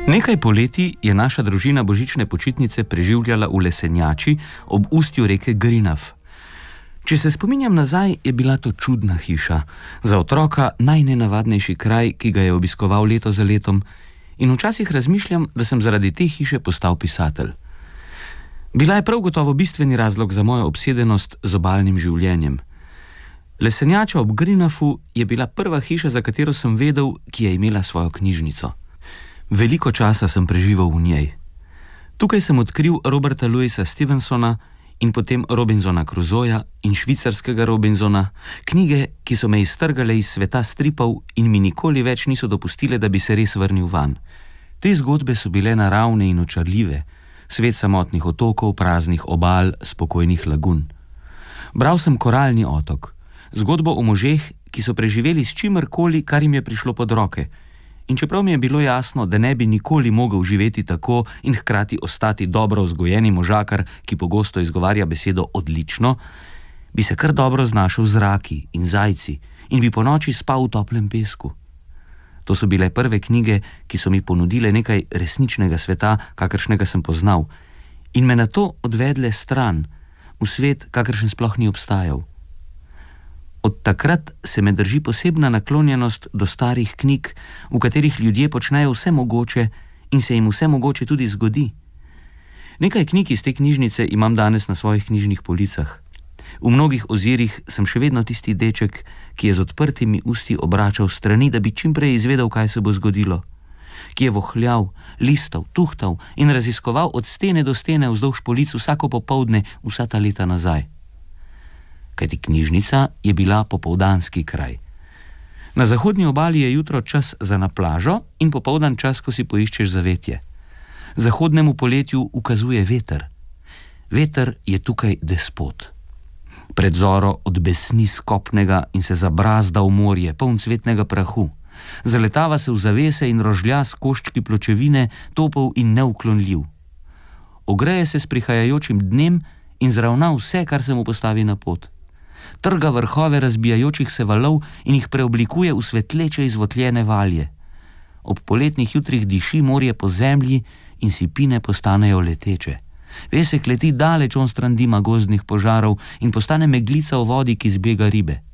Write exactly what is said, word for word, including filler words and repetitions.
Nekaj poleti je naša družina božične počitnice preživljala v Lesenjači ob ustju reke Grinav. Če se spominjam nazaj, je bila to čudna hiša, za otroka najnenavadnejši kraj, ki ga je obiskoval leto za letom, in včasih razmišljam, da sem zaradi te hiše postal pisatelj. Bila je prav gotovo bistveni razlog za mojo obsedenost z obalnim življenjem. Lesenjača ob Grinavu je bila prva hiša, za katero sem vedel, ki je imela svojo knjižnico. Veliko časa sem preživel v njej. Tukaj sem odkril Roberta Louisa Stevensona in potem Robinsona Crusoja in švicarskega Robinsona, knjige, ki so me iztrgale iz sveta stripov in mi nikoli več niso dopustile, da bi se res vrnil van. Te zgodbe so bile naravne in očarljive, svet samotnih otokov, praznih obal, spokojnih lagun. Bral sem Koralni otok, zgodbo o možeh, ki so preživeli s čimerkoli, kar jim je prišlo pod roke. In čeprav mi je bilo jasno, da ne bi nikoli mogel živeti tako in hkrati ostati dobro vzgojeni možakar, ki pogosto izgovarja besedo odlično, bi se kar dobro znašel z raki in zajci in bi ponoči spal v toplem pesku. To so bile prve knjige, ki so mi ponudile nekaj resničnega sveta, kakršnega sem poznal, in me na to odvedle stran, v svet, kakršen sploh ni obstajal. Od takrat se me drži posebna naklonjenost do starih knjig, v katerih ljudje počnejo vse mogoče in se jim vse mogoče tudi zgodi. Nekaj knjig iz te knjižnice imam danes na svojih knjižnih policah. V mnogih ozirih sem še vedno tisti deček, ki je z odprtimi usti obračal strani, da bi čim prej izvedel, kaj se bo zgodilo. Ki je vohljal, listal, tuhtal in raziskoval od stene do stene vzdolž polic vsako popoldne vsa ta leta nazaj. Kajti knjižnica je bila popoldanski kraj. Na zahodni obali je jutro čas za na plažo in popoldan čas, ko si poiščeš zavetje. Zahodnemu poletju ukazuje veter. Veter je tukaj despot. Pred zoro odbesni s kopnega in se zabrazda v morje, poln cvetnega prahu. Zaletava se v zavese in rožlja s koščki pločevine, topel in neuklonljiv. Ogreje se s prihajajočim dnem in zravna vse, kar se mu postavi na pot. Trga vrhove razbijajočih se valov in jih preoblikuje v svetleče izvotljene valje. Ob poletnih jutrih diši morje po zemlji in sipine postanejo leteče. Pesek leti daleč onstran dima gozdnih požarov in postane meglica v vodi, ki zbega ribe.